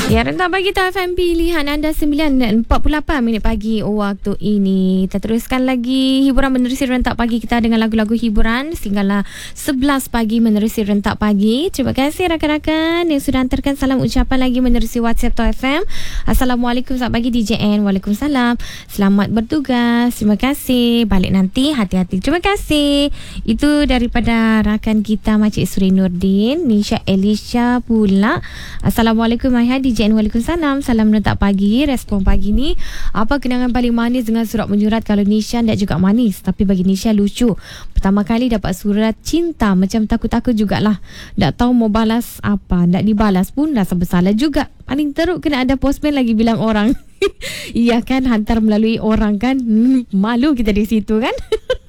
Ya, rentak pagi FM pilihan anda 9.48 minit pagi waktu ini. Kita teruskan lagi hiburan menerusi rentak pagi kita dengan lagu-lagu hiburan sehinggalah 11 pagi menerusi rentak pagi. Terima kasih rakan-rakan yang sudah hantarkan salam ucapan lagi menerusi WhatsApp Top FM. Assalamualaikum, selamat pagi DJN. Waalaikumsalam. Selamat bertugas. Terima kasih. Balik nanti hati-hati. Terima kasih. Itu daripada rakan kita Makcik Suri Nurdin, Nisha Elisha pula. Assalamualaikum Ayah DJN. Waalaikumsalam. Salam rentak pagi. Respon pagi ni, apa kenangan paling manis dengan surat menyurat? Kalau Nisha tak juga manis, tapi bagi Nisha lucu. Pertama kali dapat surat cinta, macam takut-takut jugalah. Tak tahu mau balas apa. Tak dibalas pun rasa bersalah juga. Paling teruk kena ada postman lagi bilang orang. Iya kan, hantar melalui orang kan. Malu kita di situ kan.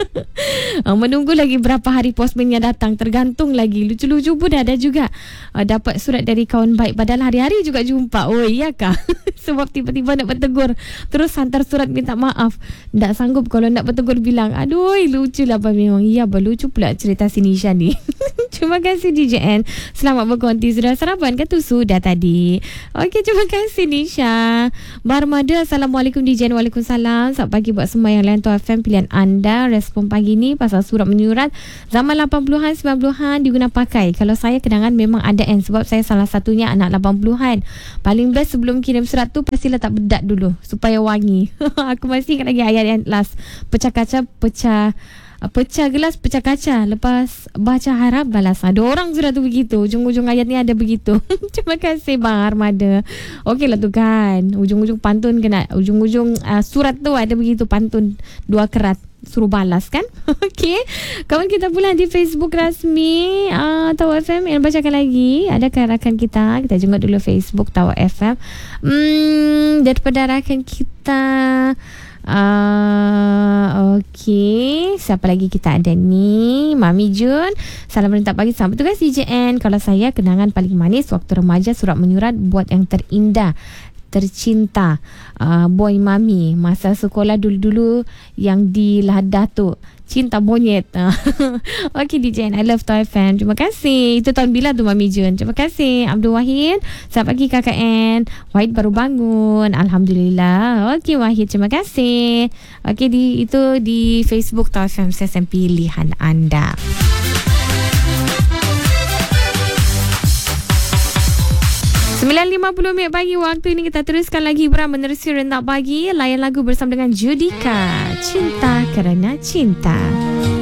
Menunggu lagi berapa hari postman yang datang, tergantung lagi. Lucu-lucu pun ada juga. Dapat surat dari kawan baik, padahal hari-hari juga jumpa. Oh iya kah? Sebab tiba-tiba nak bertegur, terus hantar surat minta maaf. Tak sanggup kalau nak bertegur, bilang aduh lucu lah apa memang. Iya berlucu pula cerita si Nisha ni. Terima kasih DJN. Selamat berkonti. Sudah sarapan ke tu? Sudah tadi. Okey, terima kasih Nisha. Barmada, Assalamualaikum DJN. Waalaikumsalam. Selamat pagi buat semua yang lain. Tu FM pilihan anda. Respon pagi ni pasal surat menyurat zaman 80-an 90-an diguna pakai. Kalau saya kenangan memang ada sebab saya salah satunya anak 80-an. Paling best sebelum kirim surat tu pasti letak bedak dulu supaya wangi. Aku masih ingat lagi ayat yang last. Pecah kaca, pecah gelas, pecah kaca. Lepas baca harap balas. Ada orang sudah tu begitu. Ujung-ujung ayat ni ada begitu. Terima kasih Bang Armada. Okey lah tu kan. Ujung-ujung pantun kena. Ujung-ujung surat tu ada begitu pantun. 2 kerat. Suruh balas kan. Okey, kawan kita pula di Facebook rasmi Tawa FM yang bacakan lagi. Adakah rakan kita? Kita jenguk dulu Facebook Tawa FM. Daripada rakan kita, okey, siapa lagi kita ada ni? Mami Jun. Salam rentak pagi, selamat bertugas DJN. Kalau saya, kenangan paling manis waktu remaja, surat menyurat buat yang terindah, tercinta, boy mami masa sekolah dulu-dulu yang di Ladah tu, cinta monyet. Okey DJN, I love Toy FM. Terima kasih. Itu tahun bila tu Mami Jun? Terima kasih Abdul Wahid. Selamat pagi KKN. Wahid baru bangun, alhamdulillah. Okey Wahid, terima kasih. Okey, itu di Facebook Toy FM, sesen pilihan anda. 9.50 minit pagi waktu ini. Kita teruskan lagi hiburan menerusi rentak pagi. Layan lagu bersama dengan Judika, Cinta Kerana Cinta.